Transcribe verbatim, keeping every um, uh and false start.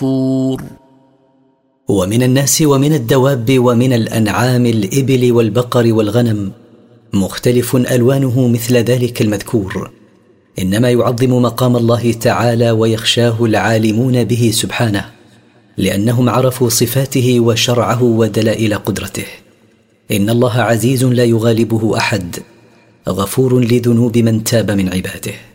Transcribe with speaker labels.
Speaker 1: طور.
Speaker 2: ومن الناس ومن الدواب ومن الأنعام الإبل والبقر والغنم مختلف ألوانه مثل ذلك المذكور، إنما يعظم مقام الله تعالى ويخشاه العالمون به سبحانه، لأنهم عرفوا صفاته وشرعه ودلائل قدرته. إن الله عزيز لا يغالبه أحد، غفور لذنوب من تاب من عباده.